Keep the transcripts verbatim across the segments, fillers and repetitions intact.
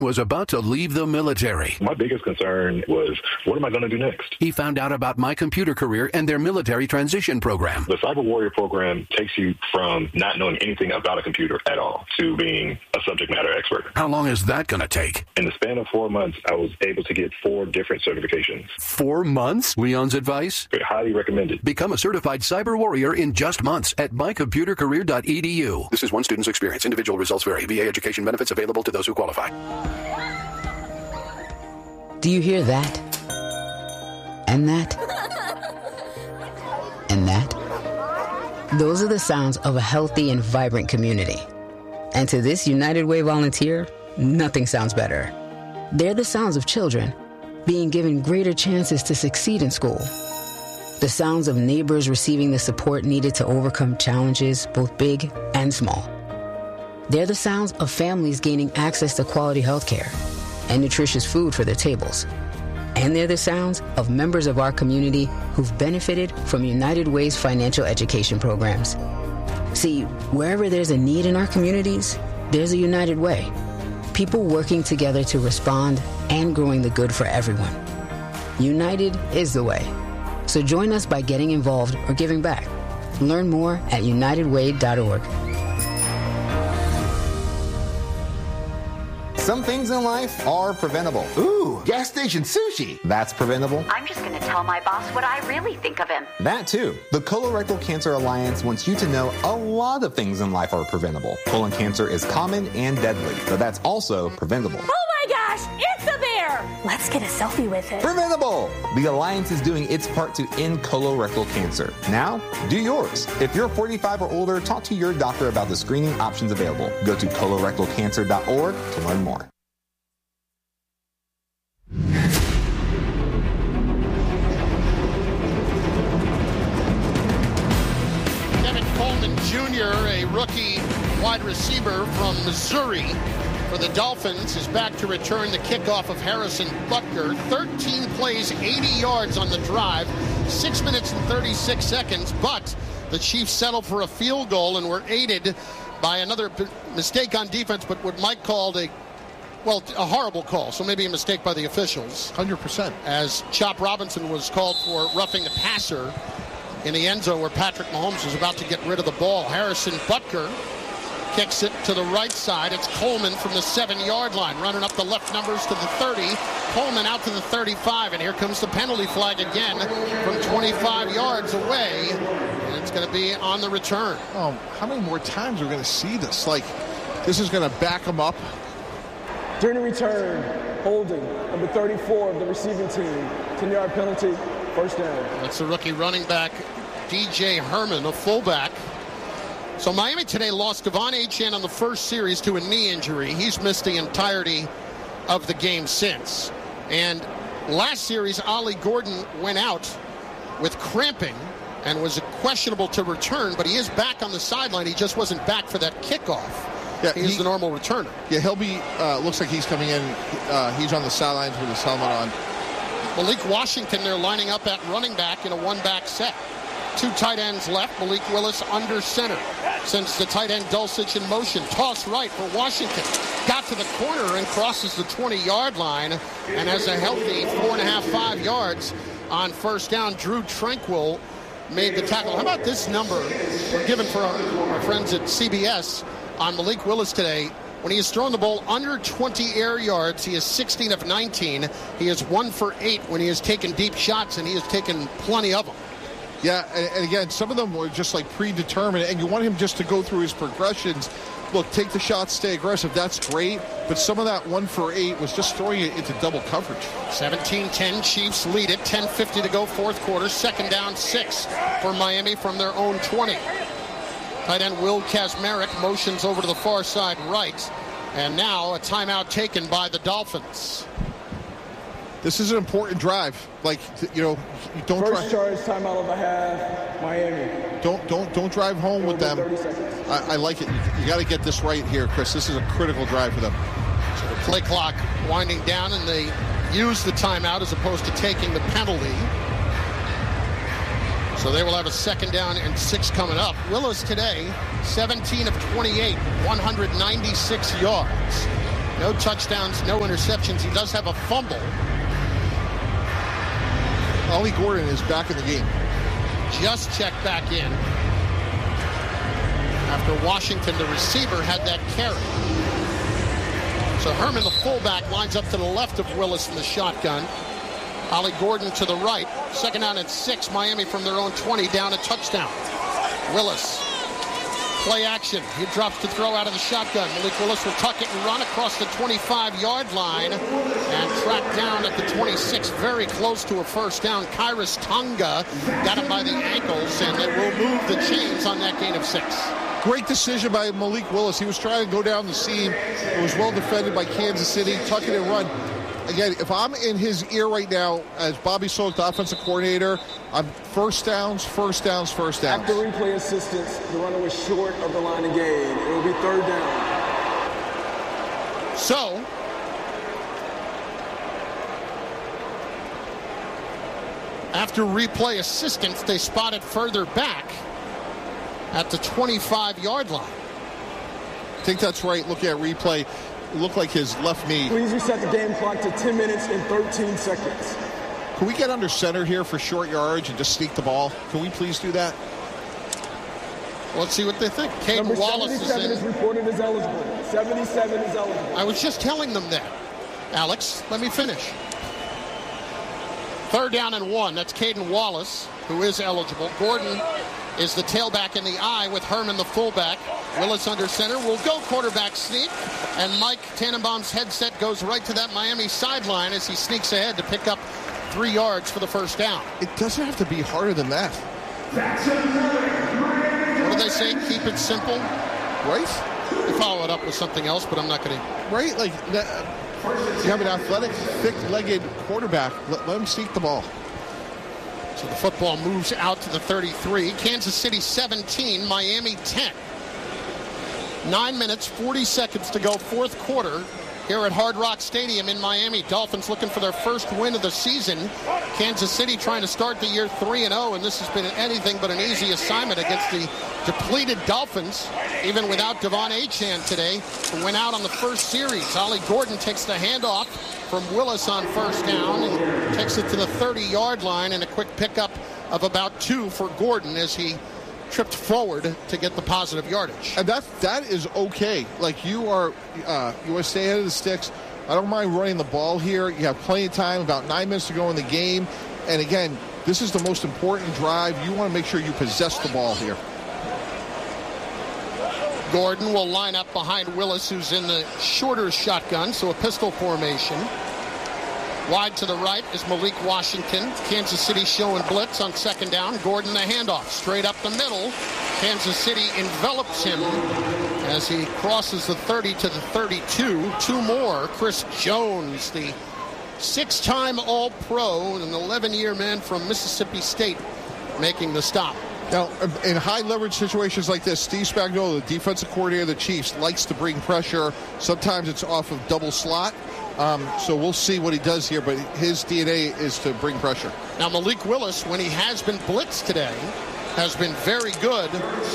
was about to leave the military. My biggest concern was, what am I going to do next? He found out about My Computer Career and their military transition program. The Cyber Warrior program takes you from not knowing anything about a computer at all to being a subject matter expert. How long is that going to take? In the span of four months, I was able to get four different certifications. Four months? Leon's advice? Highly recommended. Become a certified cyber warrior in just months at my computer career dot e d u. This is one student's experience. Individual results vary. V A education benefits available to those who qualify. Do you hear that? And that? And that? Those are the sounds of a healthy and vibrant community. And to this United Way volunteer, nothing sounds better. They're the sounds of children being given greater chances to succeed in school. The sounds of neighbors receiving the support needed to overcome challenges, both big and small. They're the sounds of families gaining access to quality health care and nutritious food for their tables. And they're the sounds of members of our community who've benefited from United Way's financial education programs. See, wherever there's a need in our communities, there's a United Way. People working together to respond and growing the good for everyone. United is the way. So join us by getting involved or giving back. Learn more at united way dot org. Some things in life are preventable. Ooh, gas station sushi. That's preventable. I'm just going to tell my boss what I really think of him. That too. The Colorectal Cancer Alliance wants you to know a lot of things in life are preventable. Colon cancer is common and deadly, but that's also preventable. Oh my gosh, it's a bear! Let's get a selfie with it. Preventable! The Alliance is doing its part to end colorectal cancer. Now, do yours. If you're forty-five or older, talk to your doctor about the screening options available. Go to colorectal cancer dot org to learn more. Kevin Coleman Junior, a rookie wide receiver from Missouri for the Dolphins, is back to return the kickoff of Harrison Butker. thirteen plays, eighty yards on the drive, six minutes and thirty-six seconds, but the Chiefs settled for a field goal and were aided by another p- mistake on defense, but what Mike called a Well, a horrible call, so maybe a mistake by the officials. one hundred percent. As Chop Robinson was called for roughing the passer in the end zone where Patrick Mahomes was about to get rid of the ball. Harrison Butker kicks it to the right side. It's Coleman from the seven-yard line, running up the left numbers to the thirty. Coleman out to the thirty-five, and here comes the penalty flag again from twenty-five yards away, and it's going to be on the return. Oh, how many more times are we going to see this? Like, this is going to back them up. During the return, holding number thirty-four of the receiving team, ten-yard penalty, first down. That's the rookie running back, D J Herman, a fullback. So Miami today lost Devon Achane on the first series to a knee injury. He's missed the entirety of the game since. And last series, Ollie Gordon went out with cramping and was questionable to return, but he is back on the sideline. He just wasn't back for that kickoff. Yeah, he's he, the normal returner. Yeah, he'll be, uh, looks like he's coming in. Uh, he's on the sidelines with his helmet on. Malik Washington, they're lining up at running back in a one-back set. Two tight ends left. Malik Willis under center. Sends the tight end Dulcich in motion. Toss right for Washington. Got to the corner and crosses the twenty-yard line and has a healthy four and a half, five yards on first down. Drew Tranquill made the tackle. How about this number we're given for our, our friends at C B S on Malik Willis today? When he has thrown the ball under twenty air yards, he is sixteen of nineteen. He is one for eight when he has taken deep shots, and he has taken plenty of them. Yeah, and, and again, some of them were just like predetermined, and you want him just to go through his progressions. Look, take the shots, stay aggressive. That's great, but some of that one for eight was just throwing it into double coverage. seventeen ten, Chiefs lead it. ten fifty to go, fourth quarter. Second down, six for Miami from their own twenty. Tight end Will Kazmarek motions over to the far side right. And now a timeout taken by the Dolphins. This is an important drive. Like, you know, you don't First drive. charge, timeout of the half, Miami. Don't don't don't drive home with them. I, I like it. You, you got to get this right here, Chris. This is a critical drive for them. So the play clock winding down, and they use the timeout as opposed to taking the penalty. So they will have a second down and six coming up. Willis today, seventeen of twenty-eight, one hundred ninety-six yards. No touchdowns, no interceptions. He does have a fumble. Ollie Gordon is back in the game. Just checked back in after Washington, the receiver, had that carry. So Herman, the fullback, lines up to the left of Willis in the shotgun. Ollie Gordon to the right. Second down at six. Miami from their own twenty down a touchdown. Willis. Play action. He drops to throw out of the shotgun. Malik Willis will tuck it and run across the twenty-five-yard line and track down at the twenty-six, very close to a first down. Kairos Tonga got him by the ankles, and they will move the chains on that gain of six. Great decision by Malik Willis. He was trying to go down the seam. It was well defended by Kansas City. Tuck it and run. Again, if I'm in his ear right now as Bobby Sowik, the offensive coordinator, I'm first downs, first downs, first downs. After replay assistance, the runner was short of the line of gain. It will be third down. So, after replay assistance, they spot it further back at the twenty-five-yard line. I think that's right. Looking at replay, it looked like his left knee. Please reset the game clock to ten minutes and thirteen seconds. Can we get under center here for short yardage and just sneak the ball? Can we please do that? Let's see what they think. Caden Number Wallace seventy-seven is in. is reported as eligible. seventy-seven is eligible. I was just telling them that. Alex, let me finish. Third down and one. That's Caden Wallace, who is eligible. Gordon is the tailback in the eye with Herman, the fullback. Willis under center. Will go quarterback sneak. And Mike Tannenbaum's headset goes right to that Miami sideline as he sneaks ahead to pick up three yards for the first down. It doesn't have to be harder than that. What do they say? Keep it simple. Right? They follow it up with something else, but I'm not going to. Right? Like, that, you have an athletic, thick-legged quarterback. Let, let him sneak the ball. So the football moves out to the thirty-three. Kansas City seventeen, Miami ten. Nine minutes, forty seconds to go, fourth quarter here at Hard Rock Stadium in Miami. Dolphins looking for their first win of the season. Kansas City trying to start the year three and oh, and this has been anything but an easy assignment against the depleted Dolphins, even without Devon Achane today, who went out on the first series. Ollie Gordon takes the handoff from Willis on first down and takes it to the thirty-yard line, and a quick pickup of about two for Gordon as he tripped forward to get the positive yardage. And that that is okay. Like, you are, uh, you want to stay ahead of the sticks. I don't mind running the ball here. You have plenty of time, about nine minutes to go in the game. And again, this is the most important drive. You want to make sure you possess the ball here. Gordon will line up behind Willis, who's in the shorter shotgun, so a pistol formation. Wide to the right is Malik Washington. Kansas City showing blitz on second down. Gordon the handoff straight up the middle. Kansas City envelops him as he crosses the thirty to the thirty-two. Two more. Chris Jones, the six-time All-Pro and an eleven-year man from Mississippi State, making the stop. Now, in high-leverage situations like this, Steve Spagnuolo, the defensive coordinator of the Chiefs, likes to bring pressure. Sometimes it's off of double slot. Um, so we'll see what he does here, but his D N A is to bring pressure. Now, Malik Willis, when he has been blitzed today, has been very good.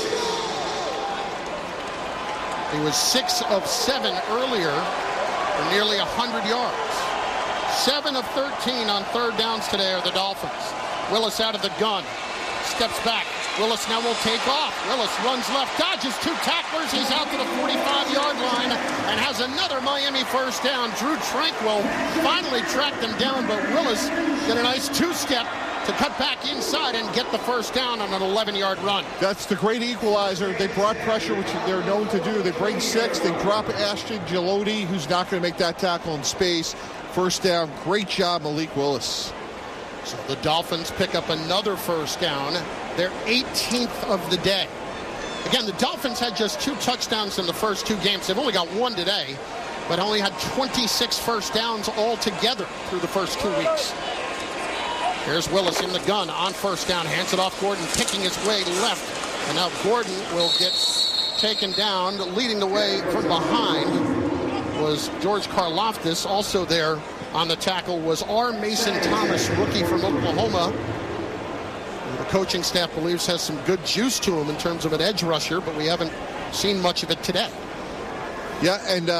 He was six of seven earlier for nearly one hundred yards. seven of thirteen on third downs today are the Dolphins. Willis out of the gun. Steps back. Willis now will take off. Willis runs left, dodges two tacklers. He's out to the forty-five-yard line and has another Miami first down. Drew Tranquil finally tracked him down, but Willis did a nice two-step to cut back inside and get the first down on an eleven-yard run. That's the great equalizer. They brought pressure, which they're known to do. They bring six. They drop Ashton Gilotti, who's not going to make that tackle in space. First down. Great job, Malik Willis. So the Dolphins pick up another first down, their eighteenth of the day. Again, the Dolphins had just two touchdowns in the first two games. They've only got one today, but only had twenty-six first downs altogether through the first two weeks. Here's Willis in the gun on first down, hands it off Gordon, picking his way left. And now Gordon will get taken down. Leading the way from behind was George Karlaftis. Also there on the tackle was R. Mason Thomas, rookie from Oklahoma. The coaching staff believes has some good juice to him in terms of an edge rusher, but we haven't seen much of it today. Yeah, and uh,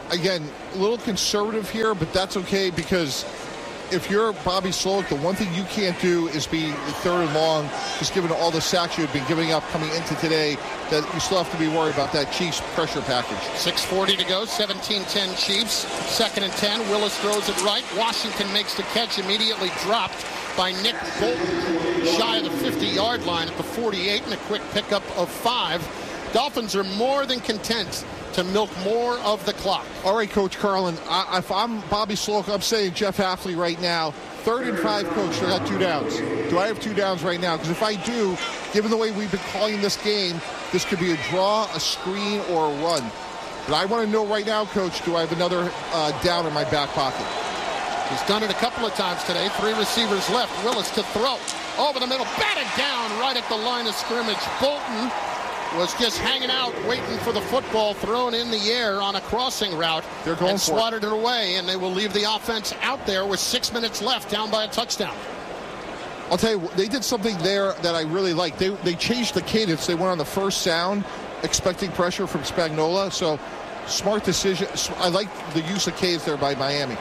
again, a little conservative here, but that's okay because if you're Bobby Slowick, the one thing you can't do is be third and long, just given all the sacks you had been giving up coming into today, that you still have to be worried about that Chiefs pressure package. six forty to go, seventeen ten Chiefs. Second and ten, Willis throws it right. Washington makes the catch, immediately dropped by Nick Bolton, shy of the fifty-yard line at the forty-eight, and a quick pickup of five. Dolphins are more than content to milk more of the clock. All right, Coach Carlin, I, if I'm Bobby Slowick, I'm saying Jeff Hafley right now, third and five, Coach, I got two downs. Do I have two downs right now? Because if I do, given the way we've been calling this game, this could be a draw, a screen, or a run. But I want to know right now, Coach, do I have another uh, down in my back pocket? He's done it a couple of times today. Three receivers left. Willis to throw. Over the middle, batted down right at the line of scrimmage. Bolton was just hanging out, waiting for the football thrown in the air on a crossing route. They're going and for swatted it. it away, and they will leave the offense out there with six minutes left, down by a touchdown. I'll tell you, they did something there that I really liked. They, they changed the cadence. They went on the first sound, expecting pressure from Spagnuolo. So, smart decision. I like the use of cadence there by Miami.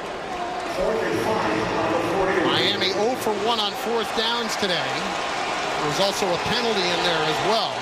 Miami zero for one on fourth downs today. There was also a penalty in there as well.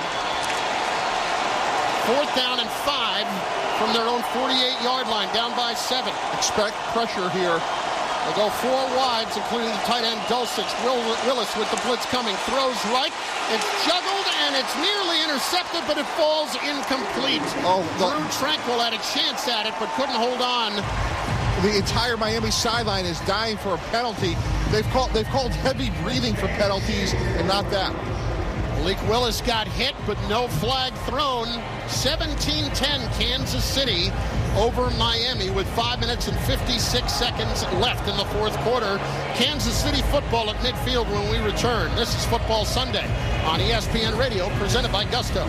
Fourth down and five from their own forty-eight-yard line, down by seven. Expect pressure here. They'll go four wides, including the tight end Dulcich. Will Willis with the blitz coming. Throws right. It's juggled, and it's nearly intercepted, but it falls incomplete. Oh, the, Drew Tranquill had a chance at it, but couldn't hold on. The entire Miami sideline is dying for a penalty. They've called, they've called heavy breathing for penalties, and not that. Malik Willis got hit, but no flag thrown. seventeen ten Kansas City over Miami with five minutes and fifty-six seconds left in the fourth quarter. Kansas City football at midfield when we return. This is Football Sunday on E S P N Radio, presented by Gusto.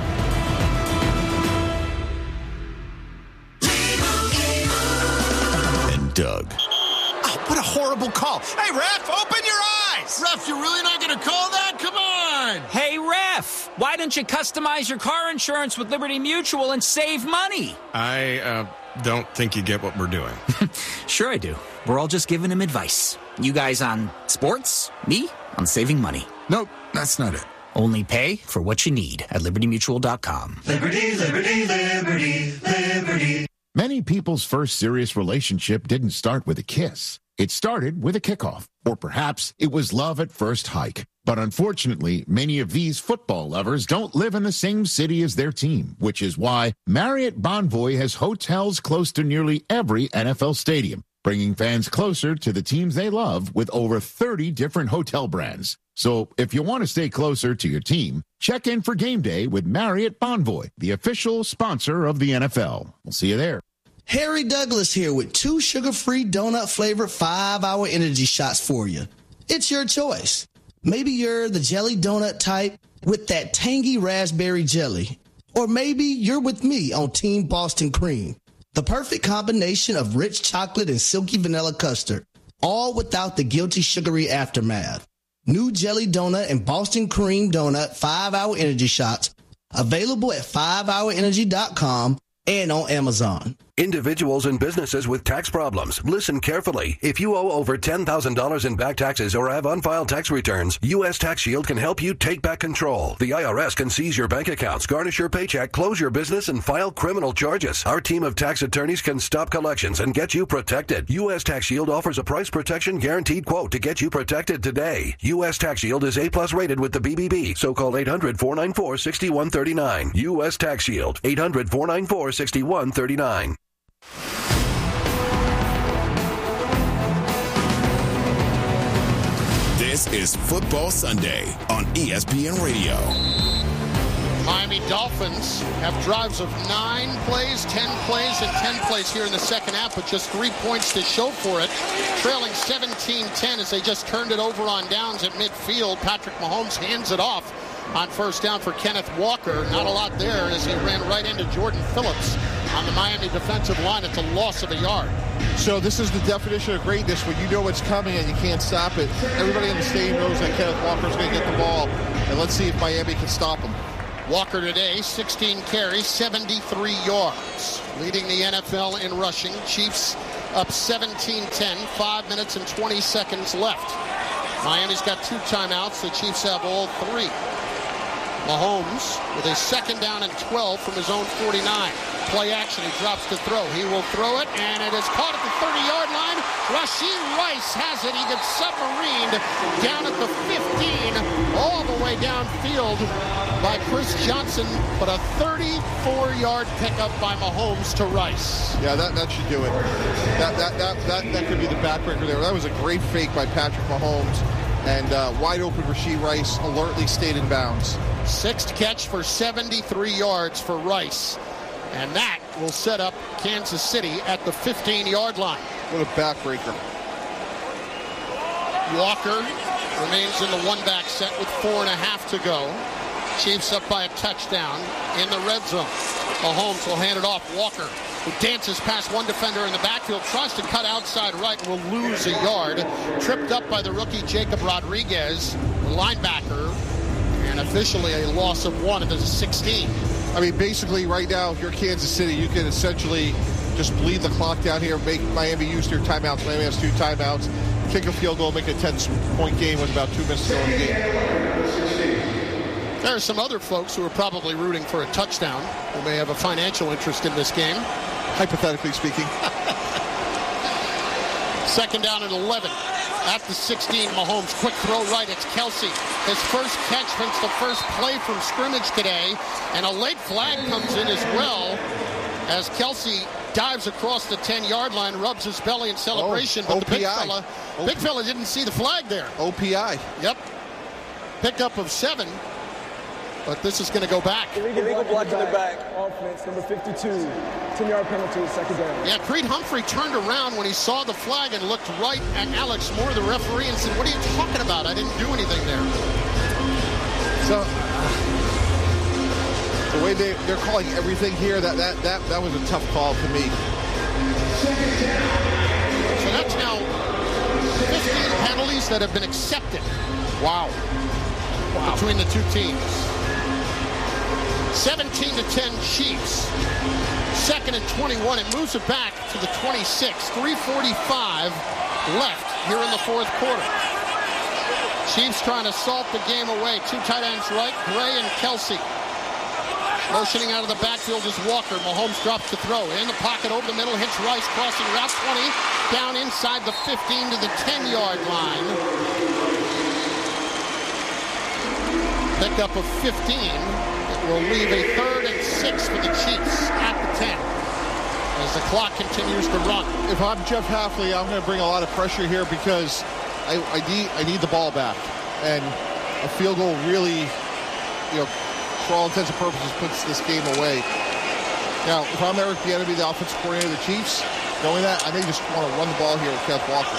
And Doug. Oh, what a horrible call. Hey, ref, open your eyes. Ref, you're really not going to call that? Come on. Hey, ref, why don't you customize your car insurance with Liberty Mutual and save money? I uh, don't think you get what we're doing. Sure I do. We're all just giving him advice. You guys on sports, me on saving money. Nope, that's not it. Only pay for what you need at liberty mutual dot com. Liberty, liberty, liberty, liberty. Many people's first serious relationship didn't start with a kiss. It started with a kickoff, or perhaps it was love at first hike. But unfortunately, many of these football lovers don't live in the same city as their team, which is why Marriott Bonvoy has hotels close to nearly every N F L stadium, bringing fans closer to the teams they love with over thirty different hotel brands. So if you want to stay closer to your team, check in for game day with Marriott Bonvoy, the official sponsor of the N F L. We'll see you there. Harry Douglas here with two sugar-free donut-flavored five-hour energy shots for you. It's your choice. Maybe you're the jelly donut type with that tangy raspberry jelly. Or maybe you're with me on Team Boston Cream. The perfect combination of rich chocolate and silky vanilla custard, all without the guilty sugary aftermath. New jelly donut and Boston Cream donut five-hour energy shots available at five hour energy dot com and on Amazon. Individuals and businesses with tax problems, listen carefully. If you owe over ten thousand dollars in back taxes or have unfiled tax returns, U S Tax Shield can help you take back control. The I R S can seize your bank accounts, garnish your paycheck, close your business, and file criminal charges. Our team of tax attorneys can stop collections and get you protected. U S Tax Shield offers a price protection guaranteed quote to get you protected today. U S Tax Shield is A plus rated with the B B B, so call eight hundred, four nine four, six one three nine. U S Tax Shield, eight hundred, four nine four, six one three nine. This is Football Sunday on E S P N Radio. Miami Dolphins have drives of nine plays, ten plays, and ten plays here in the second half, but just three points to show for it. Trailing seventeen ten as they just turned it over on downs at midfield. Patrick Mahomes hands it off on first down for Kenneth Walker. Not a lot there as he ran right into Jordan Phillips on the Miami defensive line. It's a loss of a yard. So this is the definition of greatness, when you know what's coming and you can't stop it. Everybody in the stadium knows that Kenneth Walker's going to get the ball, and let's see if Miami can stop him. Walker today, sixteen carries, seventy-three yards. Leading the N F L in rushing. Chiefs up seventeen ten, five minutes and twenty seconds left. Miami's got two timeouts. The Chiefs have all three. Mahomes with a second down and twelve from his own forty-nine. Play action, he drops to throw. He will throw it, and it is caught at the thirty-yard line. Rashee Rice has it. He gets submarined down at the fifteen, all the way downfield by Chris Johnson, but a thirty-four-yard pickup by Mahomes to Rice. Yeah, that, that should do it. That, that, that, that, that could be the backbreaker there. That was a great fake by Patrick Mahomes, and uh, wide open Rashee Rice alertly stayed in bounds. Sixth catch for seventy-three yards for Rice. And that will set up Kansas City at the fifteen-yard line. What a backbreaker. Walker remains in the one-back set with four and a half to go. Chiefs up by a touchdown in the red zone. Mahomes will hand it off. Walker, who dances past one defender in the backfield, tries to cut outside right and will lose a yard. Tripped up by the rookie Jacob Rodriguez, the linebacker, and officially a loss of one. It is a sixteen. I mean, basically, right now, if you're Kansas City, you can essentially just bleed the clock down here, make Miami use their timeouts. Miami has two timeouts, kick a field goal, make a ten-point game with about two minutes to go in the game. There are some other folks who are probably rooting for a touchdown who may have a financial interest in this game. Hypothetically speaking. Second down and eleven. At the sixteen, Mahomes, quick throw right, it's Kelsey. His first catch since the first play from scrimmage today, and a late flag comes in as well as Kelsey dives across the ten-yard line, rubs his belly in celebration, oh, but the big fella, big fella didn't see the flag there. O P I. Yep. Pickup of seven, but this is going to go back. Illegal, Illegal block in the back. Offense, number fifty-two. ten-yard penalty, second down. Yeah, Creed Humphrey turned around when he saw the flag and looked right at Alex Moore, the referee, and said, "What are you talking about? I didn't do anything there." So, the way they, they're calling everything here, that, that, that, that was a tough call for me. So that's now fifteen penalties that have been accepted. Wow. Wow. Between the two teams. seventeen to ten Chiefs. Second and twenty-one. It moves it back to the twenty-six. three forty-five left here in the fourth quarter. Chiefs trying to salt the game away. Two tight ends right, Gray and Kelsey. Motioning out of the backfield is Walker. Mahomes drops to throw. In the pocket over the middle, hits Rice, crossing route twenty. Down inside the fifteen to the ten-yard line. Pickup of fifteen. It will leave a third and six for the Chiefs at the ten as the clock continues to run. If I'm Jeff Hafley, I'm going to bring a lot of pressure here because I, I need I need the ball back, and a field goal really, you know, for all intents and purposes, puts this game away. Now, if I'm Eric Bieniemy, the offensive coordinator of the Chiefs, knowing that, I may just want to run the ball here with Kev Walker.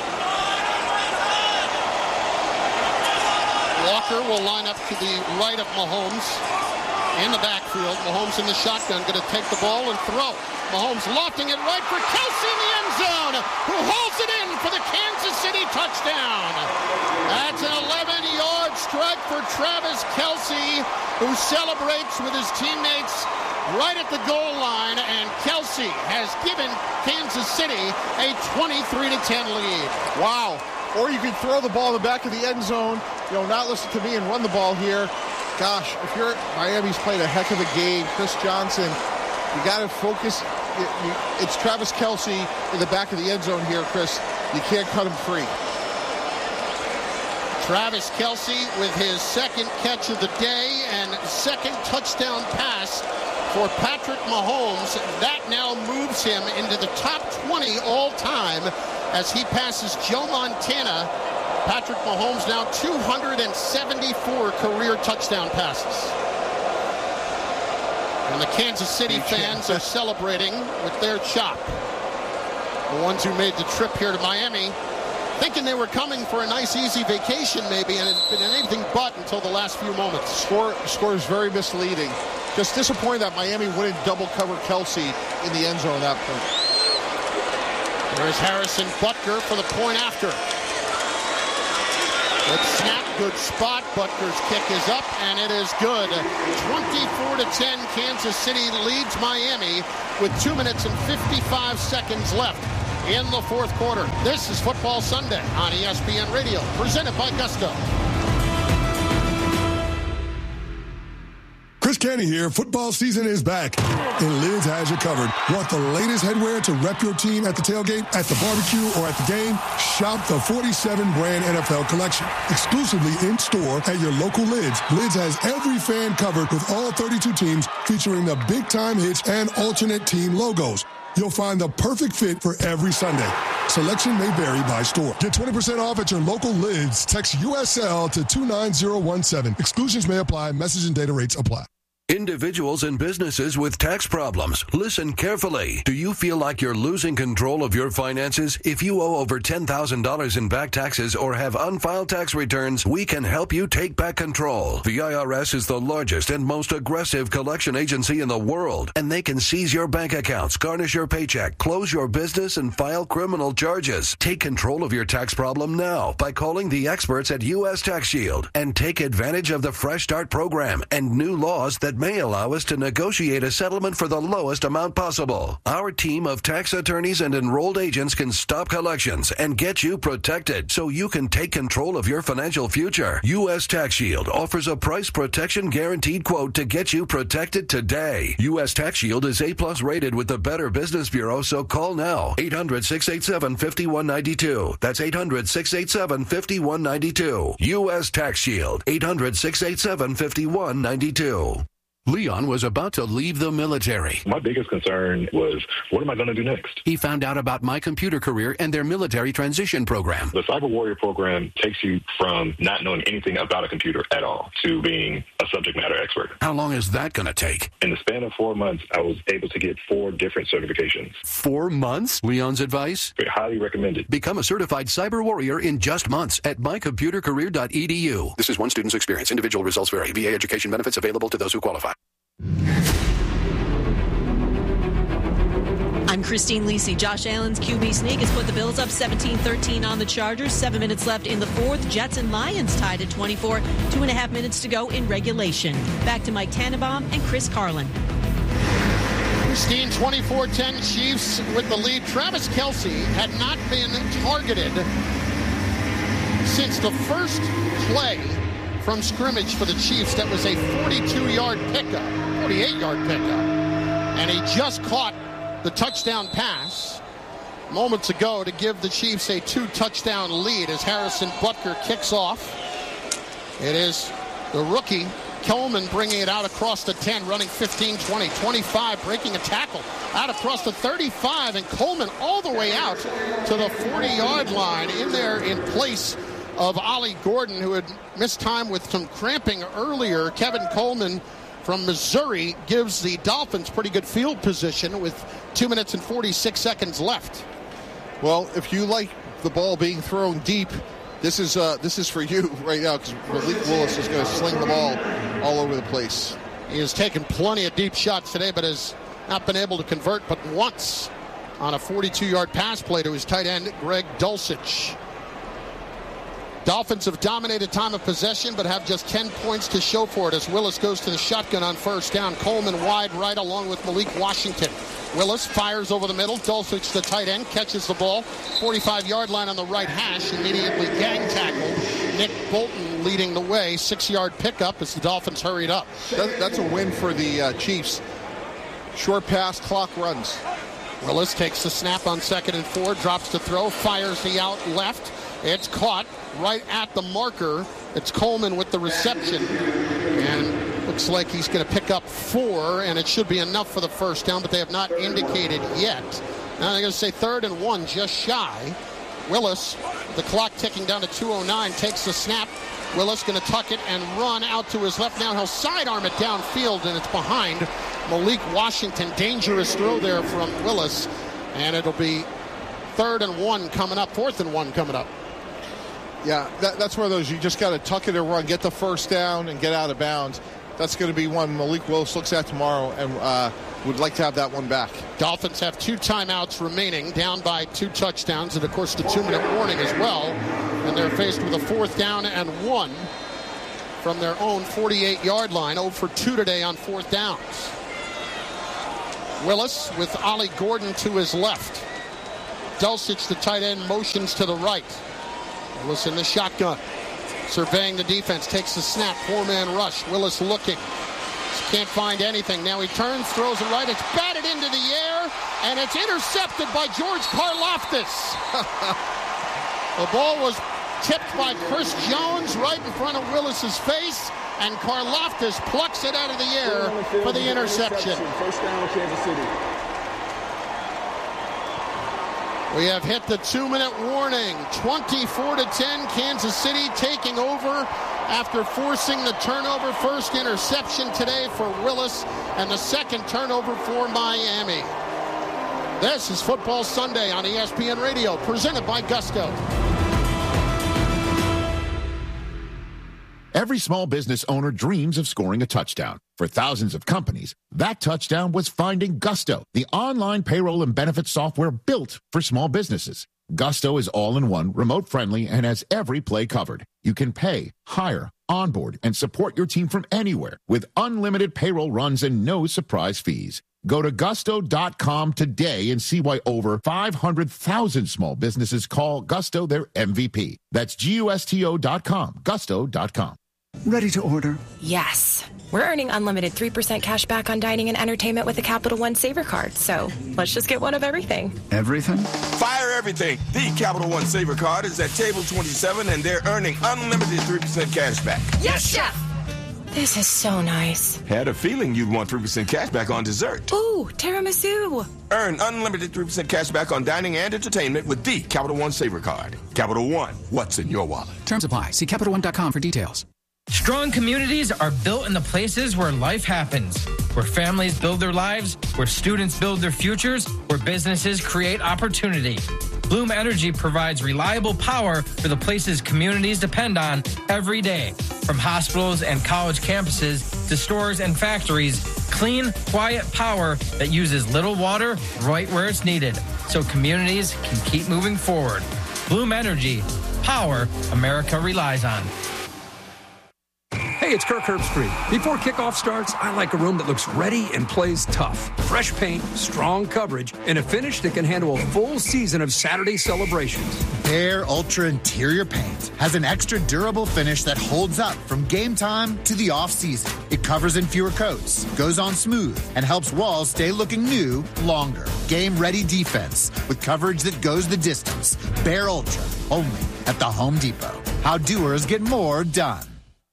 Walker will line up to the right of Mahomes in the backfield. Mahomes in the shotgun, going to take the ball and throw. Mahomes lofting it right for Kelsey in the end zone, who holds it in for the Kansas City touchdown. That's an eleven-yard strike for Travis Kelsey, who celebrates with his teammates right at the goal line, and Kelsey has given Kansas City a twenty-three to ten lead. Wow. Or you can throw the ball in the back of the end zone, you know, not listen to me and run the ball here. Gosh, if you're Miami's played a heck of a game. Chris Johnson, you got to focus. It's Travis Kelsey in the back of the end zone here, Chris. You can't cut him free. Travis Kelsey with his second catch of the day and second touchdown pass for Patrick Mahomes. That now moves him into the top twenty all-time as he passes Joe Montana. Patrick Mahomes now two hundred seventy-four career touchdown passes. And the Kansas City fans are celebrating with their chop. The ones who made the trip here to Miami, thinking they were coming for a nice, easy vacation maybe, and it's been anything but until the last few moments. Score, score is very misleading. Just disappointed that Miami wouldn't double cover Kelsey in the end zone at that point. There's Harrison Butker for the point after. Good snap, good spot. Butker's kick is up, and it is good. twenty-four to ten, Kansas City leads Miami with two minutes and fifty-five seconds left in the fourth quarter. This is Football Sunday on E S P N Radio, presented by Gusto. Chris Canty here. Football season is back, and Lids has you covered. Want the latest headwear to rep your team at the tailgate, at the barbecue, or at the game? Shop the forty-seven brand N F L collection. Exclusively in-store at your local Lids. Lids has every fan covered with all thirty-two teams, featuring the big-time hits and alternate team logos. You'll find the perfect fit for every Sunday. Selection may vary by store. Get twenty percent off at your local Lids. Text U S L to two nine zero one seven. Exclusions may apply. Message and data rates apply. Individuals and businesses with tax problems, listen carefully. Do you feel like you're losing control of your finances? If you owe over ten thousand dollars in back taxes or have unfiled tax returns, we can help you take back control. The I R S is the largest and most aggressive collection agency in the world, and they can seize your bank accounts, garnish your paycheck, close your business, and file criminal charges. Take control of your tax problem now by calling the experts at U S Tax Shield and take advantage of the Fresh Start program and new laws that may allow us to negotiate a settlement for the lowest amount possible. Our team of tax attorneys and enrolled agents can stop collections and get you protected so you can take control of your financial future. U S Tax Shield offers a price protection guaranteed quote to get you protected today. U S Tax Shield is A plus rated with the Better Business Bureau, so call now. eight hundred, six eight seven, five one nine two. That's eight hundred, six eight seven, five one nine two. U S Tax Shield. eight hundred, six eight seven, five one nine two. Leon was about to leave the military. My biggest concern was, what am I going to do next? He found out about My Computer Career and their military transition program. The Cyber Warrior program takes you from not knowing anything about a computer at all to being a subject matter expert. How long is that going to take? In the span of four months, I was able to get four different certifications. Four months? Leon's advice? Highly recommended. Become a certified cyber warrior in just months at my computer career dot e d u. This is one student's experience. Individual results vary. V A education benefits available to those who qualify. I'm Christine Lisi. Josh Allen's Q B sneak has put the Bills up seventeen thirteen on the Chargers. Seven minutes left in the fourth. Jets and Lions tied at twenty-four. Two and a half minutes to go in regulation. Back to Mike Tannenbaum and Chris Carlin. Christine, twenty-four ten Chiefs with the lead. Travis Kelce had not been targeted since the first play from scrimmage for the Chiefs. That was a forty-two-yard pickup, forty-eight-yard pickup. And he just caught the touchdown pass moments ago to give the Chiefs a two-touchdown lead as Harrison Butker kicks off. It is the rookie Coleman bringing it out across the ten, running fifteen, twenty, twenty-five, breaking a tackle out across the thirty-five, and Coleman all the way out to the forty-yard line, in there in place of Ollie Gordon, who had missed time with some cramping earlier. Kevin Coleman from Missouri gives the Dolphins pretty good field position with two minutes and forty-six seconds left. Well, if you like the ball being thrown deep, this is uh, this is for you right now, because Malik Willis is going to sling the ball all over the place. He has taken plenty of deep shots today, but has not been able to convert but once on a forty-two-yard pass play to his tight end, Greg Dulcich. Dolphins have dominated time of possession, but have just ten points to show for it as Willis goes to the shotgun on first down. Coleman wide right along with Malik Washington. Willis fires over the middle. Dulcich, the tight end, catches the ball. forty-five-yard line on the right hash. Immediately gang tackled. Nick Bolton leading the way. Six-yard pickup as the Dolphins hurried up. That, that's a win for the uh, Chiefs. Short pass, clock runs. Willis takes the snap on second and four, drops to throw, fires the out left. It's caught right at the marker. It's Coleman with the reception. And looks like he's going to pick up four, and it should be enough for the first down, but they have not indicated yet. Now they're going to say third and one, just shy. Willis, the clock ticking down to two oh nine, takes the snap. Willis going to tuck it and run out to his left. Now he'll sidearm it downfield, and it's behind Malik Washington. Dangerous throw there from Willis, and it'll be third and one coming up, fourth and one coming up. Yeah, that, that's one of those, you just got to tuck it and run, get the first down, and get out of bounds. That's going to be one Malik Willis looks at tomorrow. And uh, would like to have that one back. Dolphins have two timeouts remaining, down by two touchdowns, and of course the two-minute warning as well. And they're faced with a fourth down and one from their own forty-eight-yard line. oh for two today on fourth downs. Willis with Ollie Gordon to his left. Dulcich, the tight end, motions to the right. Willis in the shotgun. Surveying the defense, takes the snap, four-man rush. Willis looking. Can't find anything. Now he turns, throws it right. It's batted into the air, and it's intercepted by George Karlaftis. The ball was tipped by Chris Jones right in front of Willis's face, and Karlaftis plucks it out of the air for the interception. First down, Kansas City. We have hit the two-minute warning. twenty-four to ten, Kansas City taking over after forcing the turnover. First interception today for Willis and the second turnover for Miami. This is Football Sunday on E S P N Radio, presented by Gusto. Every small business owner dreams of scoring a touchdown. For thousands of companies, that touchdown was finding Gusto, the online payroll and benefits software built for small businesses. Gusto is all-in-one, remote-friendly, and has every play covered. You can pay, hire, onboard, and support your team from anywhere with unlimited payroll runs and no surprise fees. Go to gusto dot com today and see why over five hundred thousand small businesses call Gusto their M V P. That's G U S T O dot com, gusto dot com. Ready to order? Yes. We're earning unlimited three percent cash back on dining and entertainment with the Capital One Saver Card, so let's just get one of everything. Everything? Fire everything. The Capital One Saver Card is at table twenty-seven, and they're earning unlimited three percent cash back. Yes, Chef! This is so nice. Had a feeling you'd want three percent cash back on dessert. Ooh, tiramisu. Earn unlimited three percent cash back on dining and entertainment with the Capital One Saver Card. Capital One, what's in your wallet? Terms apply. See Capital One dot com for details. Strong communities are built in the places where life happens, where families build their lives, where students build their futures, where businesses create opportunity. Bloom Energy provides reliable power for the places communities depend on every day. From hospitals and college campuses to stores and factories, clean, quiet power that uses little water right where it's needed, so communities can keep moving forward. Bloom Energy, power America relies on. Hey, it's Kirk Herbstreit. Before kickoff starts, I like a room that looks ready and plays tough. Fresh paint, strong coverage, and a finish that can handle a full season of Saturday celebrations. Behr Ultra Interior Paint has an extra durable finish that holds up from game time to the off-season. It covers in fewer coats, goes on smooth, and helps walls stay looking new longer. Game-ready defense with coverage that goes the distance. Behr Ultra, only at the Home Depot. How doers get more done.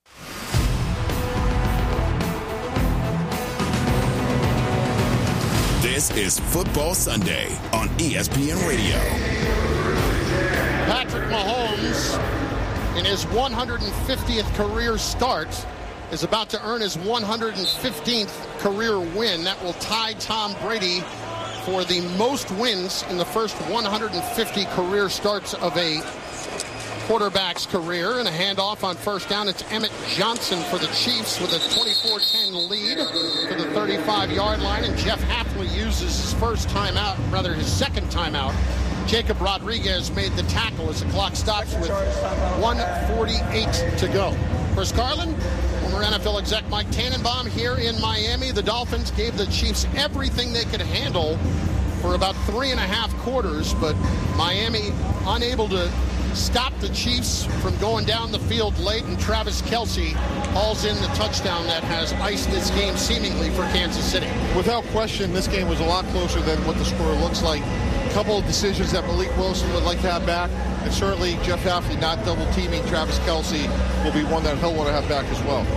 This is Football Sunday on E S P N Radio. Patrick Mahomes, in his one hundred fiftieth career start, is about to earn his one hundred fifteenth career win. That will tie Tom Brady for the most wins in the first one hundred fifty career starts of a quarterback's career. And a handoff on first down. It's Emmett Johnson for the Chiefs with a twenty-four ten lead to the thirty-five-yard line. And Jeff Hafley uses his first timeout, rather his second timeout. Jacob Rodriguez made the tackle as the clock stops with one forty-eight to go. Chris Carlin, former N F L exec Mike Tannenbaum here in Miami. The Dolphins gave the Chiefs everything they could handle for about three and a half quarters, but Miami unable to stop the Chiefs from going down the field late, and Travis Kelce hauls in the touchdown that has iced this game seemingly for Kansas City. Without question, this game was a lot closer than what the score looks like. A couple of decisions that Malik Wilson would like to have back, and certainly Jeff Hafley not double-teaming Travis Kelce will be one that he'll want to have back as well.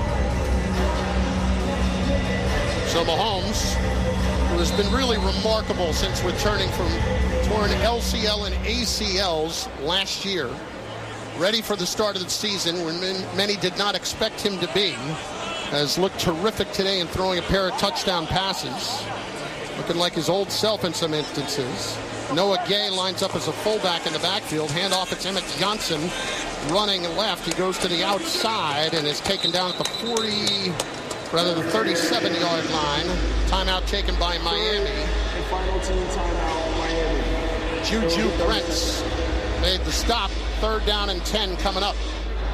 So Mahomes, who has been really remarkable since returning from torn L C L and A C Ls last year, ready for the start of the season when many did not expect him to be, has looked terrific today in throwing a pair of touchdown passes, looking like his old self in some instances. Noah Gay lines up as a fullback in the backfield. Handoff, it's Emmett Johnson running left. He goes to the outside and is taken down at the forty, rather the thirty-seven-yard line. Timeout taken by Miami. And final team timeout, Miami. Juju Brents made the stop. Third down and ten coming up.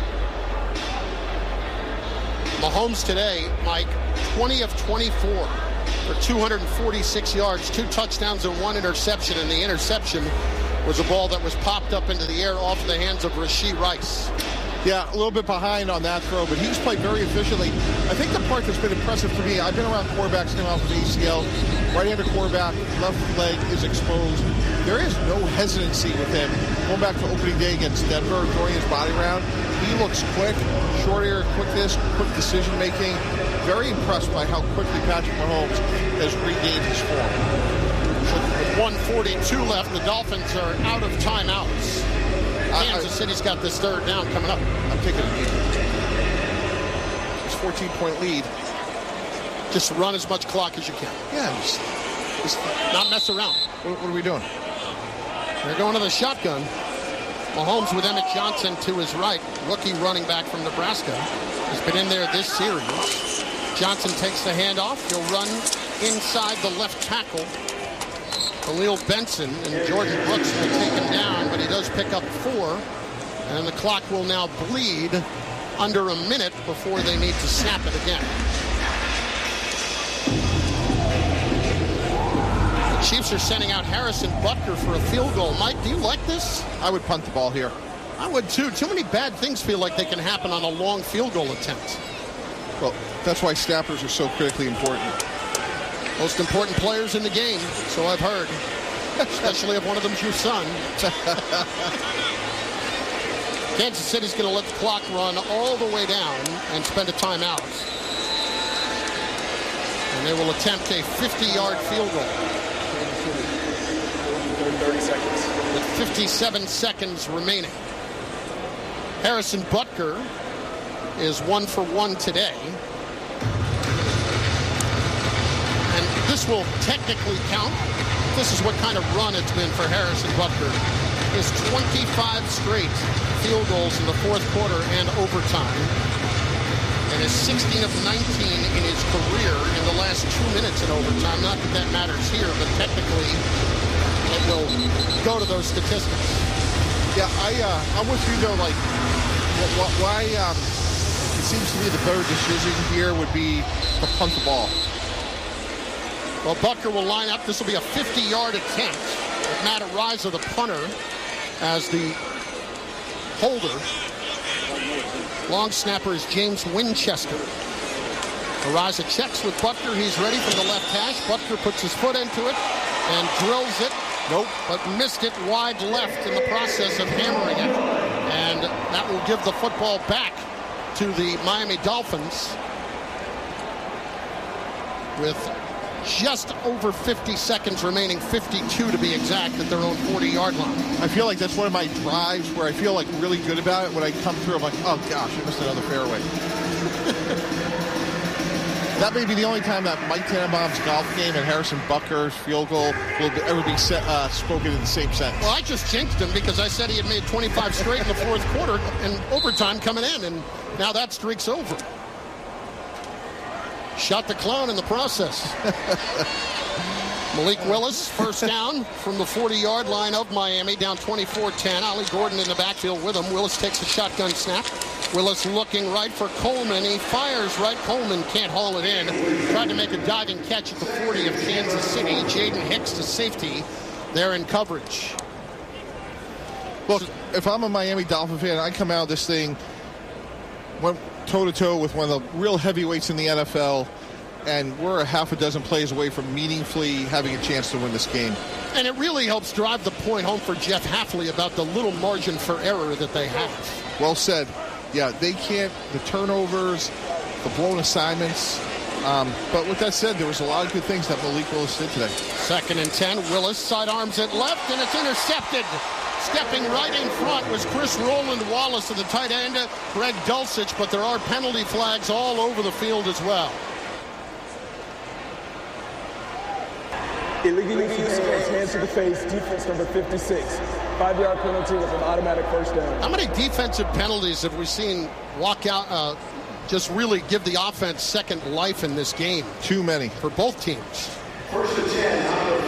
Mahomes today, Mike, twenty of twenty-four for two hundred forty-six yards, two touchdowns and one interception. And the interception was a ball that was popped up into the air off the hands of Rashee Rice. Yeah, a little bit behind on that throw, but he's played very efficiently. I think the part that's been impressive for me, I've been around quarterbacks coming off of A C L. Right-handed quarterback, left leg is exposed. There is no hesitancy with him. Going back to opening day against Denver, throwing his body around, he looks quick, short area quickness, quick decision-making. Very impressed by how quickly Patrick Mahomes has regained his form. With one forty-two left, the Dolphins are out of timeouts. Kansas City's got this third down coming up. I'm taking a knee. It's a fourteen-point lead. Just run as much clock as you can. Yeah, just, just not mess around. What, what are we doing? They're going to the shotgun. Mahomes with Emmett Johnson to his right. Rookie running back from Nebraska. Has been in there this series. Johnson takes the handoff. He'll run inside the left tackle. Khalil Benson and Jordan Brooks will take him down, but he does pick up four. And the clock will now bleed under a minute before they need to snap it again. The Chiefs are sending out Harrison Butker for a field goal. Mike, do you like this? I would punt the ball here. I would too. Too many bad things feel like they can happen on a long field goal attempt. Well, that's why snappers are so critically important. Most important players in the game, so I've heard. Especially if one of them's your son. Kansas City's going to let the clock run all the way down and spend a timeout. And they will attempt a fifty-yard field goal. thirty seconds. With fifty-seven seconds remaining. Harrison Butker is one for one today. And this will technically count. This is what kind of run it's been for Harrison Butker. His twenty-five straight field goals in the fourth quarter and overtime. And his sixteen of nineteen in his career in the last two minutes in overtime. Not that that matters here, but technically it will go to those statistics. Yeah, I, uh, I'm with you, though. Like, why um, it seems to me the better decision here would be to punt the ball. Well, Butker will line up. This will be a fifty-yard attempt with Matt Ariza, the punter, as the holder. Long snapper is James Winchester. Ariza checks with Butker. He's ready from the left hash. Butker puts his foot into it and drills it. Nope. But missed it wide left in the process of hammering it. And that will give the football back to the Miami Dolphins with just over fifty seconds remaining, fifty-two to be exact, at their own forty-yard line. I feel like that's one of my drives where I feel like really good about it. When I come through, I'm like, oh gosh, I missed another fairway. That may be the only time that Mike Tannenbaum's golf game and Harrison Butker's field goal will ever be set, uh, spoken in the same sentence. Well, I just jinxed him because I said he had made twenty-five straight in the fourth quarter and overtime coming in, and now that streak's over. Shot the clown in the process. Malik Willis, first down from the forty-yard line of Miami, down twenty-four ten. Ollie Gordon in the backfield with him. Willis takes a shotgun snap. Willis looking right for Coleman. He fires right. Coleman can't haul it in. Tried to make a diving catch at the forty of Kansas City. Jaden Hicks to safety. They're in coverage. Look, if I'm a Miami Dolphin fan, I come out of this thing went toe-to-toe with one of the real heavyweights in the N F L, and we're a half a dozen plays away from meaningfully having a chance to win this game. And it really helps drive the point home for Jeff Hafley about the little margin for error that they have. Well said. Yeah, they can't, the turnovers, the blown assignments. Um, but with that said, there was a lot of good things that Malik Willis did today. Second and ten, Willis sidearms it left, and it's intercepted. Stepping right in front was Chris Roland Wallace of the tight end, Greg Dulcich, but there are penalty flags all over the field as well. Illegally using hands to the face, defense number fifty-six. Five-yard penalty with an automatic first down. How many defensive penalties have we seen walk out, uh, just really give the offense second life in this game. Too many. For both teams. First and ten.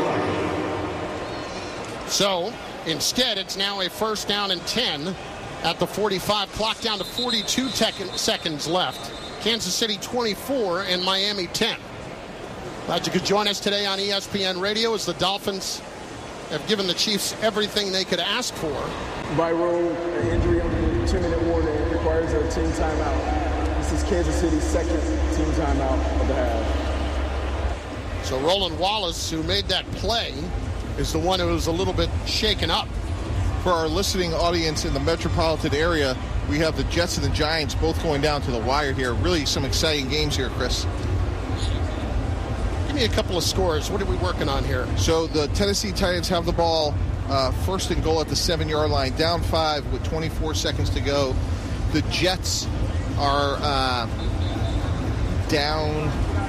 So, instead, it's now a first down and ten at the forty-five. Clock down to forty-two tec- seconds left. Kansas City twenty-four and Miami ten. Glad you could join us today on E S P N Radio as the Dolphins have given the Chiefs everything they could ask for. By rule, an injury under the two-minute warning requires a team timeout. This is Kansas City's second team timeout of the half. So Roland Wallace, who made that play, is the one who was a little bit shaken up. For our listening audience in the metropolitan area, we have the Jets and the Giants both going down to the wire here. Really some exciting games here, Chris. Give me a couple of scores. What are we working on here? So the Tennessee Titans have the ball uh, first and goal at the seven-yard line, down five with twenty-four seconds to go. The Jets are uh, down.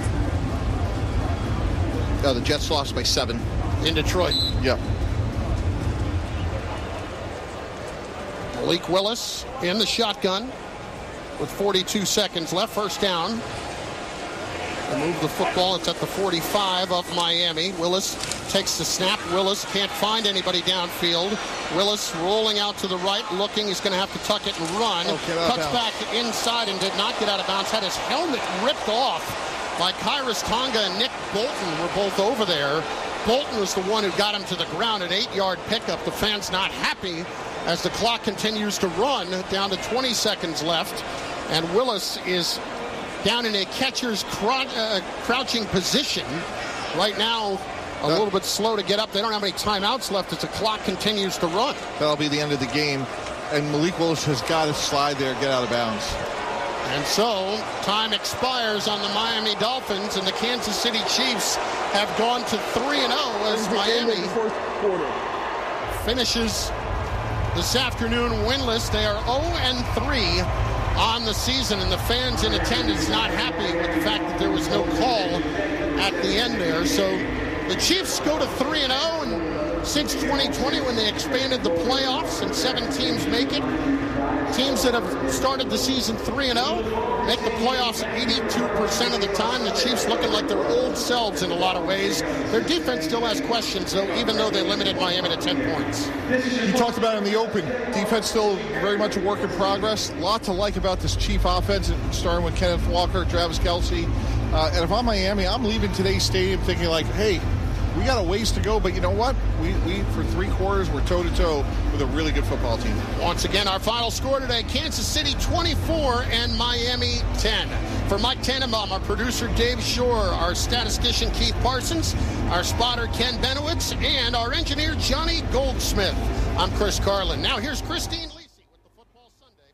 Oh, the Jets lost by seven. In Detroit. Yep. Malik Willis in the shotgun with forty-two seconds left. First down. They move the football. It's at the forty-five of Miami. Willis takes the snap. Willis can't find anybody downfield. Willis rolling out to the right, looking. He's going to have to tuck it and run. Oh, Cuts back inside and did not get out of bounds. Had his helmet ripped off by Kyrus Tonga and Nick Bolton were both over there. Bolton was the one who got him to the ground, an eight-yard pickup. The fans not happy as the clock continues to run, down to twenty seconds left. And Willis is down in a catcher's crou- uh, crouching position. Right now, a little bit slow to get up. They don't have any timeouts left as the clock continues to run. That'll be the end of the game. And Malik Willis has got to slide there, get out of bounds. And so, time expires on the Miami Dolphins, and the Kansas City Chiefs have gone to three and oh as Miami finishes this afternoon winless. They are oh and three on the season, and the fans in attendance not happy with the fact that there was no call at the end there. So the Chiefs go to three and oh, and since twenty twenty, when they expanded the playoffs and seven teams make it, teams that have started the season three and oh make the playoffs eighty-two percent of the time. The Chiefs looking like their old selves in a lot of ways. Their defense still has questions, though, even though they limited Miami to ten points. You talked about it in the open. Defense still very much a work in progress. A lot to like about this Chief offense, starting with Kenneth Walker, Travis Kelce. Uh, and if I'm Miami, I'm leaving today's stadium thinking like, hey, we got a ways to go, but you know what? We, we for three quarters, we're toe-to-toe with a really good football team. Once again, our final score today, Kansas City twenty-four and Miami ten. For Mike Tannenbaum, our producer Dave Shore, our statistician Keith Parsons, our spotter Ken Benowitz, and our engineer Johnny Goldsmith. I'm Chris Carlin. Now here's Christine Lisi with the Football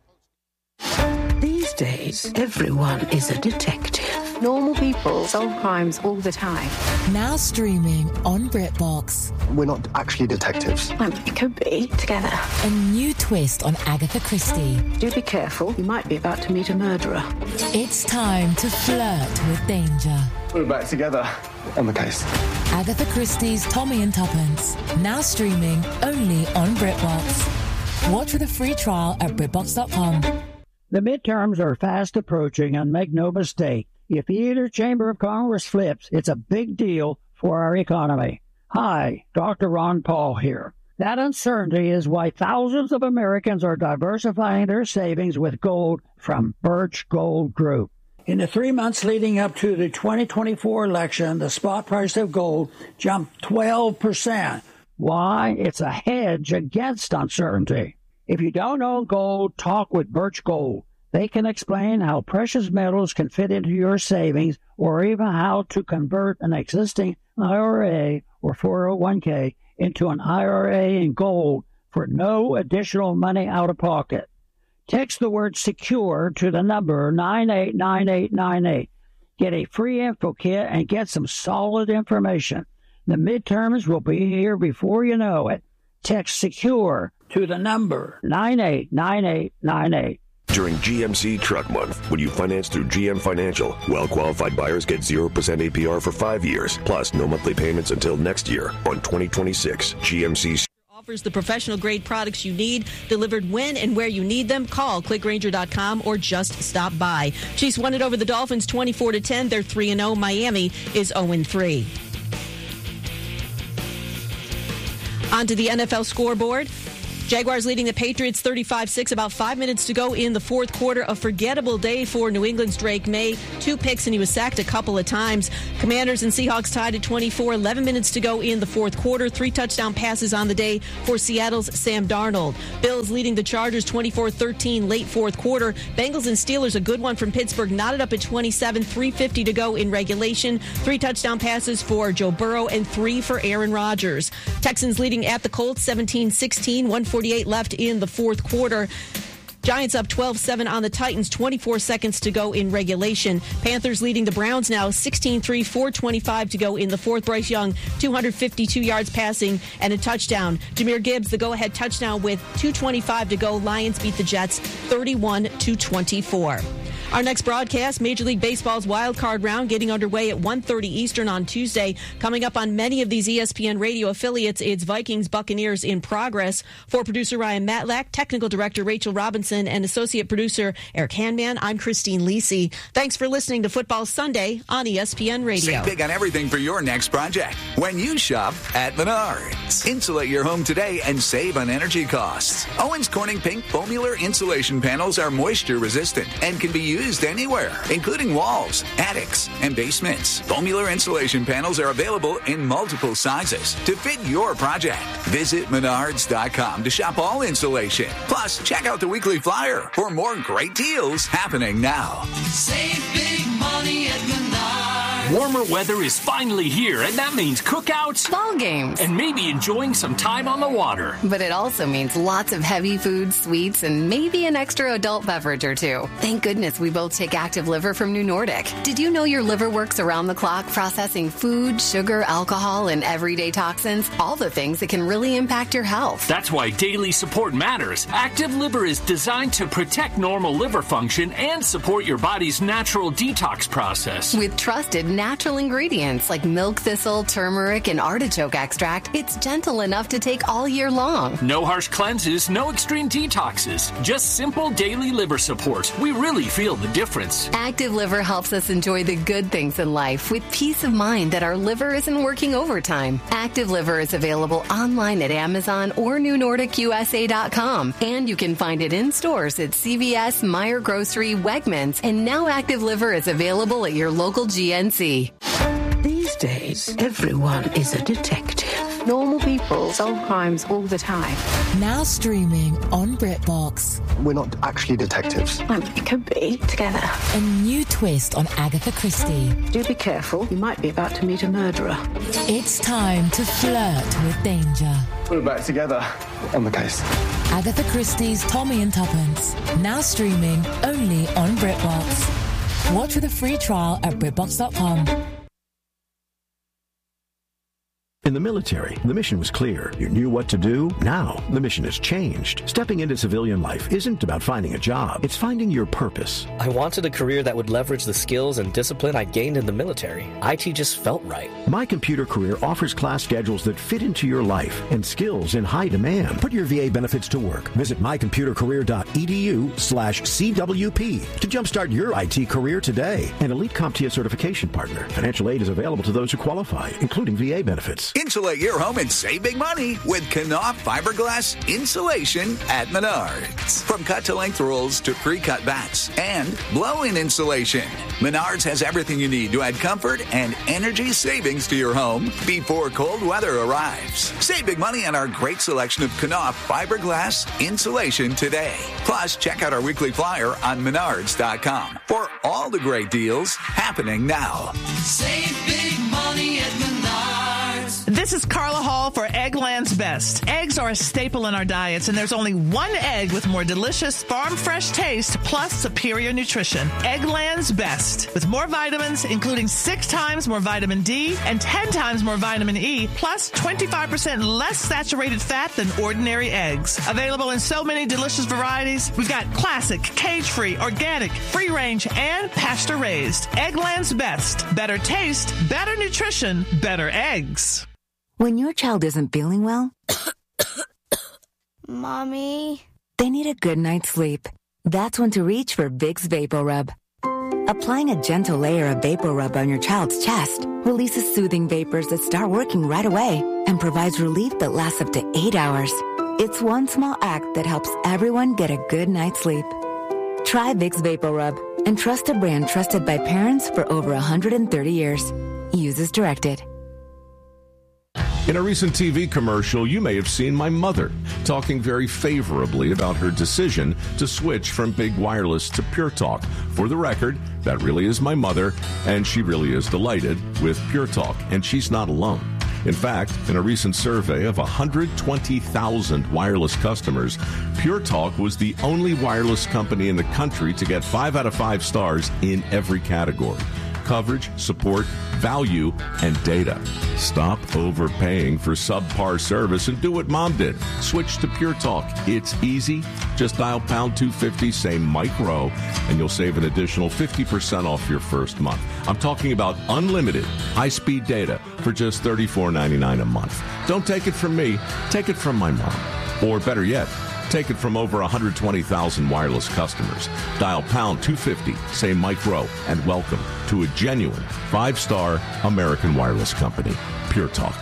Sunday. These days, everyone is a detective. Normal people solve crimes all the time. Now streaming on BritBox. We're not actually detectives. Well, we could be together. A new twist on Agatha Christie. Do be careful. You might be about to meet a murderer. It's time to flirt with danger. We're back together on the case. Agatha Christie's Tommy and Tuppence. Now streaming only on BritBox. Watch with a free trial at BritBox dot com. The midterms are fast approaching, and make no mistake, if either chamber of Congress flips, it's a big deal for our economy. Hi, Doctor Ron Paul here. That uncertainty is why thousands of Americans are diversifying their savings with gold from Birch Gold Group. In the three months leading up to the twenty twenty-four election, the spot price of gold jumped twelve percent. Why? It's a hedge against uncertainty. If you don't own gold, talk with Birch Gold. They can explain how precious metals can fit into your savings, or even how to convert an existing I R A or four oh one k into an I R A in gold for no additional money out of pocket. Text the word SECURE to the number nine eight nine eight nine eight. Get a free info kit and get some solid information. The midterms will be here before you know it. Text SECURE to the number nine eight nine eight nine eight. During G M C Truck Month, when you finance through G M Financial, well-qualified buyers get zero percent A P R for five years, plus no monthly payments until next year on twenty twenty-six G M C. Offers the professional grade products you need, delivered when and where you need them. Call click ranger dot com or just stop by. Chiefs won it over the Dolphins twenty-four to ten. They're three and oh. Miami is oh and three. On to the N F L scoreboard. Jaguars leading the Patriots thirty-five six, about five minutes to go in the fourth quarter. A forgettable day for New England's Drake May. Two picks and he was sacked a couple of times. Commanders and Seahawks tied at twenty-four, eleven minutes to go in the fourth quarter. Three touchdown passes on the day for Seattle's Sam Darnold. Bills leading the Chargers twenty-four thirteen late fourth quarter. Bengals and Steelers, a good one from Pittsburgh, knotted up at twenty-seven, three fifty to go in regulation. Three touchdown passes for Joe Burrow and three for Aaron Rodgers. Texans leading at the Colts seventeen sixteen, one forty-eight left in the fourth quarter. Giants up twelve seven on the Titans, twenty-four seconds to go in regulation. Panthers leading the Browns now sixteen three, four twenty-five to go in the fourth. Bryce Young, two hundred fifty-two yards passing and a touchdown. Jahmyr Gibbs, the go-ahead touchdown with two twenty-five to go. Lions beat the Jets thirty-one to twenty-four. Our next broadcast, Major League Baseball's wild card round, getting underway at one thirty Eastern on Tuesday. Coming up on many of these E S P N radio affiliates, it's Vikings Buccaneers in progress. For producer Ryan Matlack, technical director Rachel Robinson, and associate producer Eric Hanman, I'm Christine Lisi. Thanks for listening to Football Sunday on E S P N Radio. Save big on everything for your next project when you shop at Menards. Insulate your home today and save on energy costs. Owens Corning Pink Foamular insulation panels are moisture resistant and can be used anywhere, including walls, attics, and basements. Foamular insulation panels are available in multiple sizes to fit your project. Visit Menards dot com to shop all insulation. Plus, check out the weekly flyer for more great deals happening now. Save big money at Menards. Warmer weather is finally here, and that means cookouts, ball games, and maybe enjoying some time on the water. But it also means lots of heavy food, sweets, and maybe an extra adult beverage or two. Thank goodness we both take Active Liver from New Nordic. Did you know your liver works around the clock processing food, sugar, alcohol, and everyday toxins? All the things that can really impact your health. That's why daily support matters. Active Liver is designed to protect normal liver function and support your body's natural detox process. With trusted natural ingredients like milk thistle, turmeric, and artichoke extract, it's gentle enough to take all year long. No harsh cleanses, no extreme detoxes, just simple daily liver support. We really feel the difference. Active Liver helps us enjoy the good things in life with peace of mind that our liver isn't working overtime. Active Liver is available online at Amazon or New Nordic U S A dot com, and you can find it in stores at C V S, Meijer Grocery, Wegmans, and now Active Liver is available at your local G N C. These days, everyone is a detective. Normal people solve crimes all the time. Now streaming on BritBox. We're not actually detectives. Um, it could be together. A new twist on Agatha Christie. Do be careful. You might be about to meet a murderer. It's time to flirt with danger. We're back together on the case. Agatha Christie's Tommy and Tuppence. Now streaming only on BritBox. Watch with a free trial at BritBox dot com. In the military, the mission was clear. You knew what to do. Now, the mission has changed. Stepping into civilian life isn't about finding a job. It's finding your purpose. I wanted a career that would leverage the skills and discipline I gained in the military. I T just felt right. My Computer Career offers class schedules that fit into your life and skills in high demand. Put your V A benefits to work. Visit my computer career dot e d u slash C W P to jumpstart your I T career today. An elite CompTIA certification partner. Financial aid is available to those who qualify, including V A benefits. Insulate your home and save big money with Knauf fiberglass insulation at Menards. From cut-to-length rolls to pre-cut bats and blow-in insulation, Menards has everything you need to add comfort and energy savings to your home before cold weather arrives. Save big money on our great selection of Knauf fiberglass insulation today. Plus, check out our weekly flyer on Menards dot com for all the great deals happening now. Save big money at Menards. This is Carla Hall for Eggland's Best. Eggs are a staple in our diets, and there's only one egg with more delicious farm-fresh taste plus superior nutrition. Eggland's Best. With more vitamins, including six times more vitamin D and ten times more vitamin E, plus twenty-five percent less saturated fat than ordinary eggs. Available in so many delicious varieties, we've got classic, cage-free, organic, free-range, and pasture-raised. Eggland's Best. Better taste, better nutrition, better eggs. When your child isn't feeling well, Mommy? They need a good night's sleep. That's when to reach for Vicks VapoRub. Applying a gentle layer of VapoRub on your child's chest releases soothing vapors that start working right away and provides relief that lasts up to eight hours. It's one small act that helps everyone get a good night's sleep. Try Vicks VapoRub and trust a brand trusted by parents for over one hundred thirty years. Use as directed. In a recent T V commercial, you may have seen my mother talking very favorably about her decision to switch from big wireless to Pure Talk. For the record, that really is my mother, and she really is delighted with Pure Talk, and she's not alone. In fact, in a recent survey of one hundred twenty thousand wireless customers, Pure Talk was the only wireless company in the country to get five out of five stars in every category: coverage, support, value, and data. Stop overpaying for subpar service and do what Mom did. Switch to Pure Talk. It's easy. Just dial pound two fifty, say Mike Rowe, and you'll save an additional fifty percent off your first month. I'm talking about unlimited high-speed data for just thirty-four ninety-nine a month. Don't take it from me. Take it from my mom. Or better yet, take it from over one hundred twenty thousand wireless customers. Dial pound two fifty, say Mike Rowe, and welcome to a genuine five-star American wireless company, Pure Talk.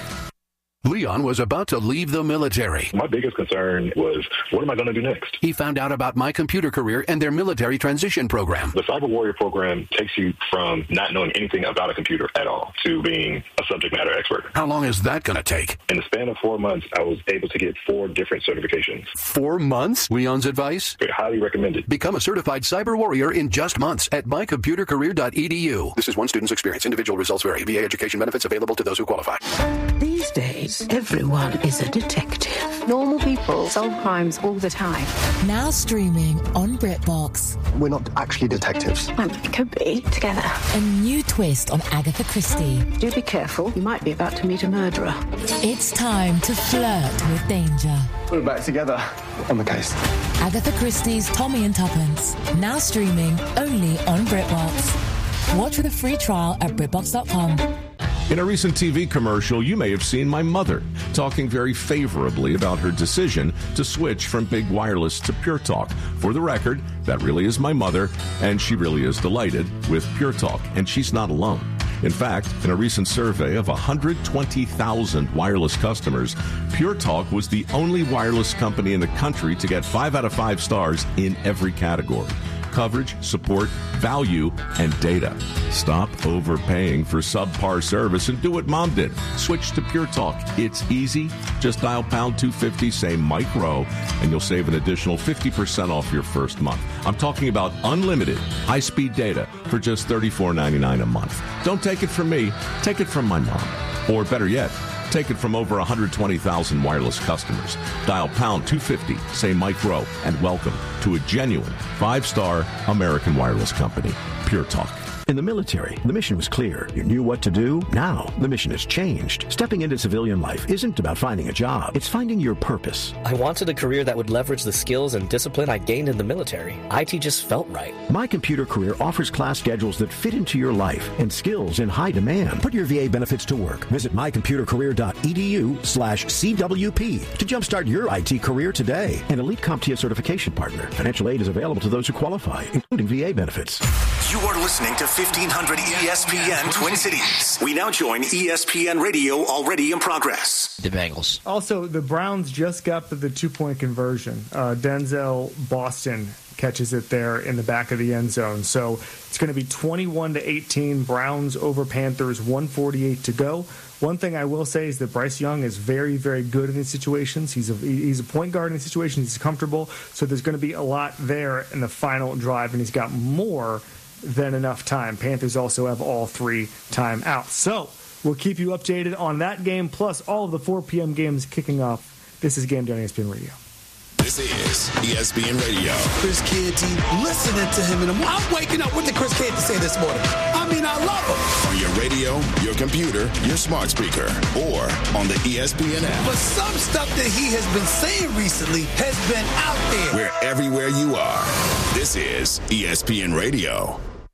Leon was about to leave the military. My biggest concern was, what am I going to do next? He found out about My Computer Career and their military transition program. The Cyber Warrior program takes you from not knowing anything about a computer at all to being a subject matter expert. How long is that going to take? In the span of four months, I was able to get four different certifications. Four months? Leon's advice? Highly recommended. Become a certified cyber warrior in just months at my computer career dot e d u. This is one student's experience. Individual results vary. V A education benefits available to those who qualify. These days, everyone is a detective. Normal people solve crimes all the time. Now streaming on BritBox. We're not actually detectives. Well, it could be together. A new twist on Agatha Christie. Do be careful. You might be about to meet a murderer. It's time to flirt with danger. We're back together on the case. Agatha Christie's Tommy and Tuppence. Now streaming only on BritBox. Watch with a free trial at Britbox dot com. In a recent T V commercial, you may have seen my mother talking very favorably about her decision to switch from big wireless to Pure Talk. For the record, that really is my mother, and she really is delighted with Pure Talk, and she's not alone. In fact, in a recent survey of one hundred twenty thousand wireless customers, Pure Talk was the only wireless company in the country to get five out of five stars in every category: coverage, support, value, and data. Stop overpaying for subpar service and do what Mom did. Switch to Pure Talk. It's easy. Just dial pound two fifty, say Mike Rowe, and you'll save an additional fifty percent off your first month. I'm talking about unlimited high-speed data for just thirty-four ninety-nine a month. Don't take it from me. Take it from my mom. Or better yet, take it from over one hundred twenty thousand wireless customers. Dial pound two fifty, say Mike Rowe, and welcome to a genuine five-star American wireless company, Pure Talk. In the military, the mission was clear. You knew what to do. Now, the mission has changed. Stepping into civilian life isn't about finding a job. It's finding your purpose. I wanted a career that would leverage the skills and discipline I gained in the military. I T just felt right. My Computer Career offers class schedules that fit into your life and skills in high demand. Put your V A benefits to work. Visit my computer career dot e d u slash C W P to jumpstart your I T career today. An elite CompTIA certification partner. Financial aid is available to those who qualify, including V A benefits. You are listening to fifteen hundred E S P N Twin Cities. We now join E S P N Radio already in progress. The Bengals. Also, the Browns just got the two-point conversion. Uh, Denzel Boston catches it there in the back of the end zone. So it's going to be twenty-one to eighteen, Browns over Panthers, one forty-eight to go. One thing I will say is that Bryce Young is very, very good in these situations. He's a he's a point guard in these situations. He's comfortable. So there's going to be a lot there in the final drive, and he's got more than enough time. Panthers also have all three timeouts. So we'll keep you updated on that game, plus all of the four p.m. games kicking off. This is Game Day on E S P N Radio. This is E S P N Radio. Chris Canty, listening to him in the morning. I'm waking up with the Chris Canty say this morning. I mean, I love him. On your radio, your computer, your smart speaker, or on the E S P N app. But some stuff that he has been saying recently has been out there. We're everywhere you are. This is E S P N Radio.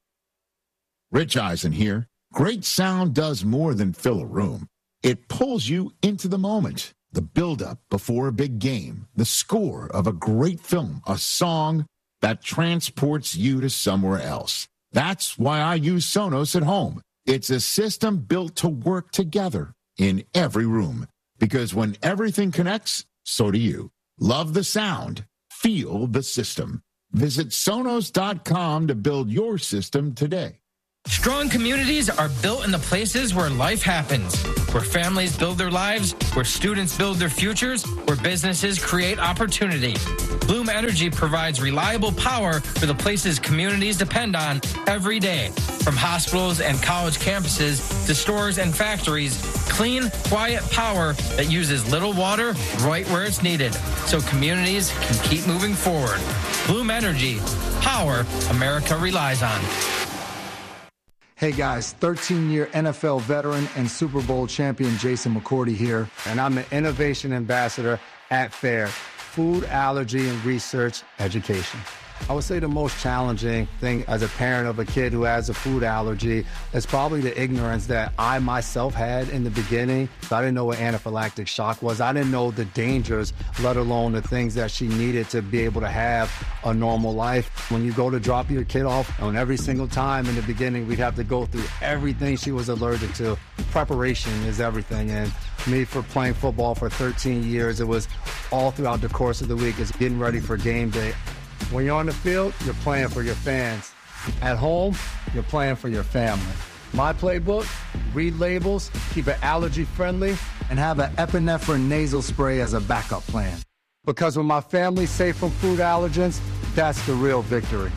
Rich Eisen here. Great sound does more than fill a room. It pulls you into the moment. The build-up before a big game, the score of a great film, a song that transports you to somewhere else. That's why I use Sonos at home. It's a system built to work together in every room. Because when everything connects, so do you. Love the sound. Feel the system. Visit Sonos dot com to build your system today. Strong communities are built in the places where life happens, where families build their lives, where students build their futures, where businesses create opportunity. Bloom Energy provides reliable power for the places communities depend on every day. From hospitals and college campuses to stores and factories, clean, quiet power that uses little water right where it's needed, so communities can keep moving forward. Bloom Energy, power America relies on. Hey guys, thirteen-year N F L veteran and Super Bowl champion Jason McCourty here, and I'm the Innovation Ambassador at FAIR, Food Allergy and Research Education. I would say the most challenging thing as a parent of a kid who has a food allergy is probably the ignorance that I myself had in the beginning. I didn't know what anaphylactic shock was. I didn't know the dangers, let alone the things that she needed to be able to have a normal life. When you go to drop your kid off, on every single time in the beginning, we'd have to go through everything she was allergic to. Preparation is everything. And me, for playing football for thirteen years, it was all throughout the course of the week. It's getting ready for game day. When you're on the field, you're playing for your fans. At home, you're playing for your family. My playbook, read labels, keep it allergy friendly, and have an epinephrine nasal spray as a backup plan. Because when my family's safe from food allergens, that's the real victory.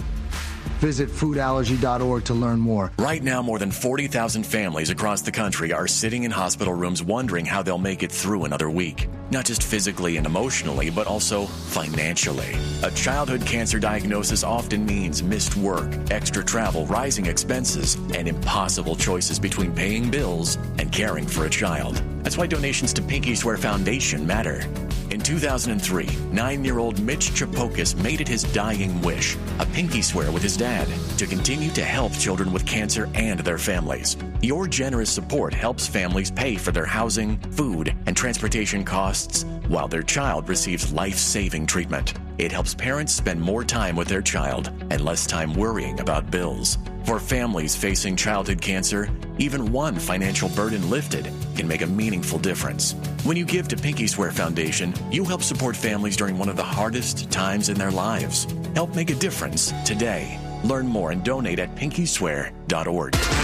Visit food allergy dot org to learn more. Right now, more than forty thousand families across the country are sitting in hospital rooms wondering how they'll make it through another week. Not just physically and emotionally, but also financially. A childhood cancer diagnosis often means missed work, extra travel, rising expenses, and impossible choices between paying bills and caring for a child. That's why donations to Pinky Swear Foundation matter. In two thousand three, nine-year-old Mitch Chapokis made it his dying wish, a pinky swear with his dad, to continue to help children with cancer and their families. Your generous support helps families pay for their housing, food, and transportation costs while their child receives life-saving treatment. It helps parents spend more time with their child and less time worrying about bills. For families facing childhood cancer, even one financial burden lifted can make a meaningful difference. When you give to Pinky Swear Foundation, you help support families during one of the hardest times in their lives. Help make a difference today. Learn more and donate at pinky swear dot org.